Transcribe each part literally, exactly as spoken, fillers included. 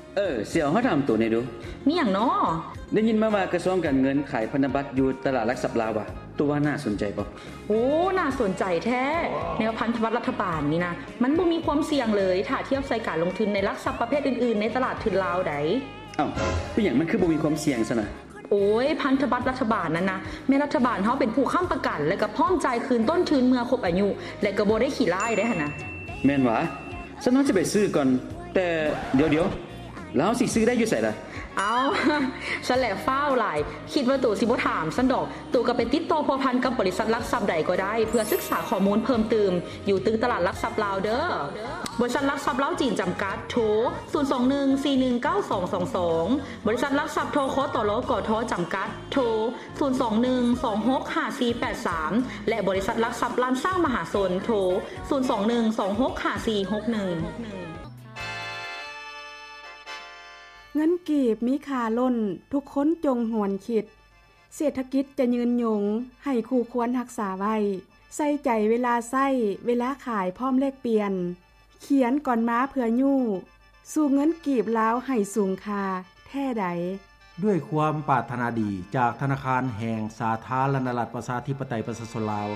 เออเสี่ยวเฮาถามตัวนี้ดูมีหยังน้อได้ยินมาว่ากระทรวงการเงินขายพันธบัตรอยู่ตลาดหลักทรัพย์ลาวว่ะตัวว่าน่าสนใจบ่โอ้น่าสนใจแท้แนวพันธบัตรรัฐบาลนี่นะมันบ่มีความเสี่ยงเลยถ้าเทียบใส่การลงทุนในหลักทรัพย์ประเภทอื่นๆในตลาดทุนลาวใดอ้าวเป็นหยังมันคือบ่มีความเสี่ยงซะนะโอ้ยพันธบัตรรัฐบาลนั้นนะแม่รัฐบาลเฮาเป็นผู้ค้ำประกันและก็พร้อมจ่ายคืนต้นทุนเมื่อครบอายุและก็บ่ได้ขี้ร้ายได้หั่นนะแม่นหวะฉันน่าจะไปซื้อก่อนแต่เดี๋ยวๆแล้วสิซื้อได้อยู่ไสล่ะเอาฉันแหละฟ้าวหลายคิดว่าตู่สิบ่ถามฉันดอกตู่ก็ไปติดต่อพัวพันกับบริษัทหลักทรัพย์ใดก็ได้เพื่อศึกษาข้อมูลเพิ่มเติมอยู่ตึกตลาดหลักทรัพย์ลาวเด้อบริษัทหลักทรัพย์ลาวจีนจำกัดโทรศูนย์ สอง หนึ่ง สี่ หนึ่ง เก้า สอง สอง สอง บริษัทหลักทรัพย์ทคตลกทจำกัดโทรศูนย์ สอง หนึ่ง สอง หก ห้า สี่ แปด สามและบริษัทหลักทรัพย์ลานสร้างมหาชนโทรศูนย์ สอง หนึ่ง สอง หก ห้า สี่ หก หนึ่งเงินกีบมีค่าล้นทุกคนจงหวนคิดเศรษฐกิจจะยืนยงให้คู่ควรรักษาไว้ใส่ใจเวลาใส่เวลาขายพร้อมเลขเปลี่ยนเขียนก่อนม้าเพื่อยู่สู่เงินกีบลาวให้สูงค่าแท้ใดด้วยความปรารถนาดีจากธนาคารแห่งสาธารณรัฐประชาธิปไตยประชาชนลาว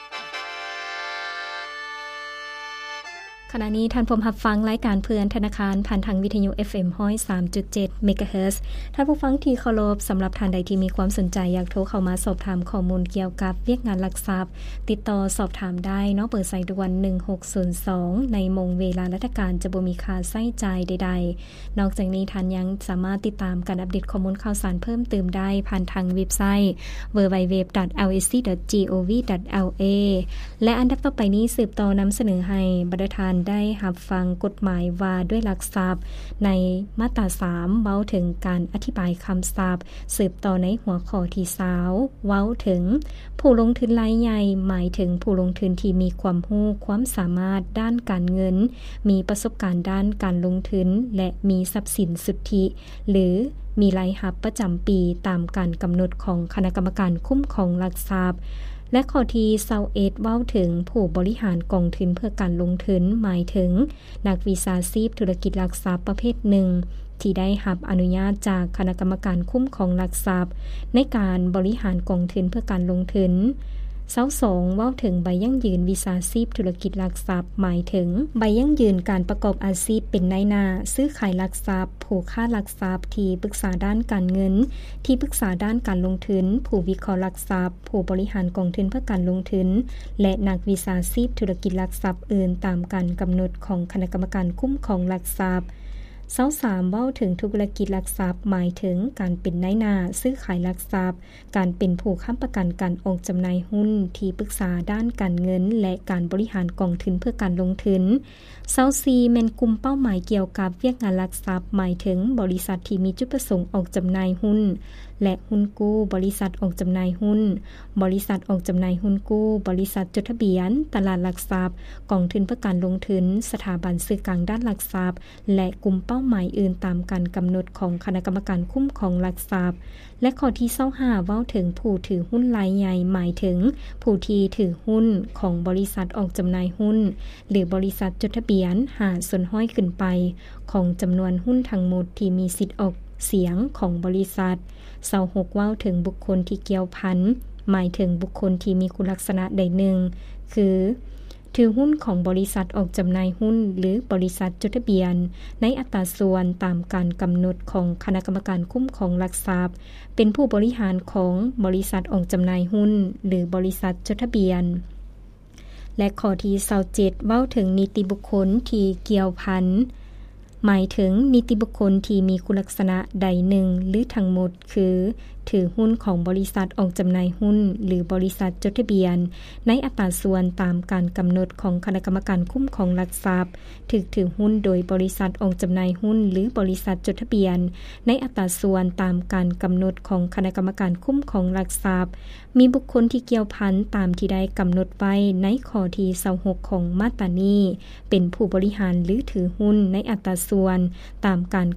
ขณะนี้ท่านผู้รับฟังรายการเพื่อนธนาคารผ่านทางวิทยุ เอฟ เอ็ม หนึ่งร้อยสามจุดเจ็ด เมกะเฮิรตซ์ท่านผู้ฟังที่เคารพสำหรับท่านใดที่มีความสนใจอยากโทรเข้ามาสอบถามข้อมูลเกี่ยวกับเวียกงานหลักทรัพย์ติดต่อสอบถามได้เนาะเบอร์สายด่วนหนึ่งหกศูนย์สองในมงเวลาราชการจะบ่มีค่าใช้จ่ายใดๆนอกจากนี้ท่านยังสามารถติดตามการอัปเดตข้อมูลข่าวสารเพิ่มเติมได้ผ่านทางเว็บไซต์ ดับเบิลยู ดับเบิลยู ดับเบิลยู ดอท แอล เอส ซี ดอท จี โอ วี ดอท แอล เอ และอันดับต่อไปนี้สืบต่อนำเสนอให้บรรดาท่านได้รับฟังกฎหมายว่าด้วยหลักทรัพย์ในมาตราสามเว้าถึงการอธิบายคำศัพท์สืบต่อในหัวข้อที่สามเว้าถึงผู้ลงทุนรายใหญ่หมายถึงผู้ลงทุนที่มีความรู้ความสามารถด้านการเงินมีประสบการณ์ด้านการลงทุนและมีทรัพย์สินสุทธิหรือมีรายรับประจำปีตามการกำหนดของคณะกรรมการคุ้มครองหลักทรัพย์และข้อที่ยี่สิบเอ็ดเว้าถึงผู้บริหารกองทุนเพื่อการลงทุนหมายถึงนักวิชาชีพธุรกิจหลักทรัพย์ประเภทหนึ่งที่ได้รับอนุญาตจากคณะกรรมการคุ้มครองหลักทรัพย์ในการบริหารกองทุนเพื่อการลงทุนเสาสองเว้าถึงใบยั่งยืนวิชาชีพธุรกิจหลักทรัพย์หมายถึงใบยั่งยืนการประกอบอาชีพเป็นนายหน้าซื้อขายหลักทรัพย์ผู้ค้าหลักทรัพย์ที่ปรึกษาด้านการเงินที่ปรึกษาด้านการลงทุนผู้วิเคราะห์หลักทรัพย์ผู้บริหารกองทุนเพื่อการลงทุนและนักวิชาชีพธุรกิจหลักทรัพย์อื่นตามการกำหนดของคณะกรรมการคุ้มครองหลักทรัพย์เสาสามเว้าถึงธุรกิจหลักทรัพย์หมายถึงการเป็นนายหน้าซื้อขายหลักทรัพย์การเป็นผู้ค้ำประกันการออกจำหน่ายหุ้นที่ปรึกษาด้านการเงินและการบริหารกองทุนเพื่อการลงทุนเสาสี่แม่นกลุ่มเป้าหมายเกี่ยวกับเวียกงานหลักทรัพย์หมายถึงบริษัทที่มีจุดประสงค์ออกจำหน่ายหุ้นและหุ้นกู้บริษัทออกจำหน่ายหุ้นบริษัทออกจำหน่ายหุ้นกู้บริษัทจดทะเบียนตลาดหลักทรัพย์กองทุนเพื่อการลงทุนสถาบันสื่อกลางด้านหลักทรัพย์และกลุ่มเป้าหมายอื่นตามการกำหนดของคณะกรรมการคุ้มครองหลักทรัพย์และข้อที่ยี่สิบห้าเว้าถึงผู้ถือหุ้นรายใหญ่หมายถึงผู้ที่ถือหุ้นของบริษัทออกจำหน่ายหุ้นหรือบริษัทจดทะเบียนหาส่วนห้อยขึ้นไปของจำนวนหุ้นทั้งหมดที่มีสิทธิ์ออกเสียงของบริษัทเสาหกเว้าถึงบุคคลที่เกี่ยวพันหมายถึงบุคคลที่มีคุณลักษณะใดหนึ่งคือถือหุ้นของบริษัทออกจำหน่ายหุ้นหรือบริษัทจดทะเบียนในอัตราส่วนตามการกำหนดของคณะกรรมการคุ้มครองหลักทรัพย์เป็นผู้บริหารของบริษัทออกจำหน่ายหุ้นหรือบริษัทจดทะเบียนและข้อที่ยี่สิบเจ็ดเว้าถึงนิติบุคคลที่เกี่ยวพันหมายถึงนิติบุคคลที่มีคุณลักษณะใดหนึ่งหรือทั้งหมดคือถือหุ้นของบริษัทออกจำหน่ายหุ้นหรือบริษัทจดทะเบียนในอัตราส่วนตามการกำหนดของคณะกรรมการคุ้มครองหลักทรัพย์ถูกถือหุ้นโดยบริษัทออกจำหน่ายหุ้นหรือบริษัทจดทะเบียนในอัตราส่วนตามการกำหนดของคณะกรรมการคุ้มครองหลักทรัพย์มีบุคคลที่เกี่ยวพันตามที่ได้กำหนดไว้ในข้อที่ยี่สิบหกของมาตรานี้เป็นผู้บริหารหรือถือหุ้นในอัตราส่วนตามการ